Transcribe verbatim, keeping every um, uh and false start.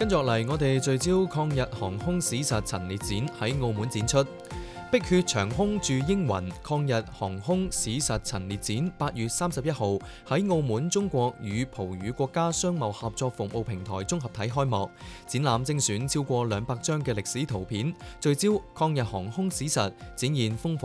跟住落嚟，我哋聚焦抗日航空史實陳列展喺澳門展出。碧血長空駐英雲抗日航空史實陳列展八月三十一號喺澳門中國與葡語國家商貿合作服務平台綜合體開幕。展覽精選超過兩百張嘅歷史圖片，聚焦抗日航空史實，展現豐富